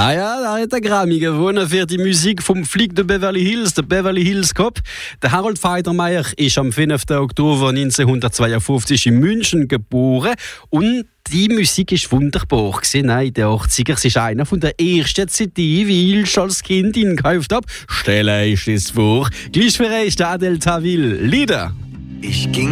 Ja, da hat der Grammy gewonnen für die Musik vom Flieg de Beverly Hills, der Beverly Hills Cop. Der Harold Faltermeyer ist am 5. Oktober 1952 in München geboren und die Musik ist wunderbar gewesen, in den 80er. Es ist einer von der ersten CD, wie ich als Kind ihn gekauft habe. Stelle ich es vor. Gleich für euch der Adel Tawil. Lieder. Ich ging